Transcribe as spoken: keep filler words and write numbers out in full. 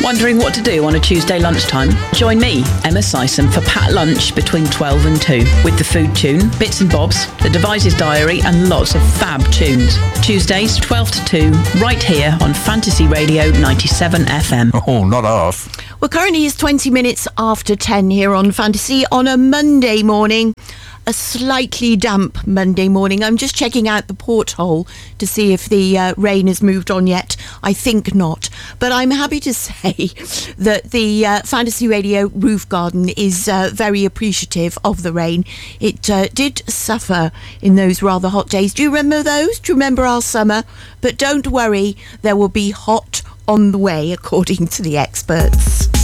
Wondering what to do on a Tuesday lunchtime? Join me, Emma Sison, for Pat Lunch between twelve and two with the food tune, bits and bobs, the Devices Diary and lots of fab tunes. Tuesdays, twelve to two, right here on Fantasy Radio ninety-seven F M. Oh, not half. Well, currently it's twenty minutes after ten here on Fantasy on a Monday morning. A slightly damp Monday morning. I'm just checking out the porthole to see if the uh, rain has moved on yet. I think not. But I'm happy to say that the uh, Fantasy Radio roof garden is uh, very appreciative of the rain. It uh, did suffer in those rather hot days. Do you remember those? Do you remember our summer? But don't worry, there will be hot on the way, according to the experts.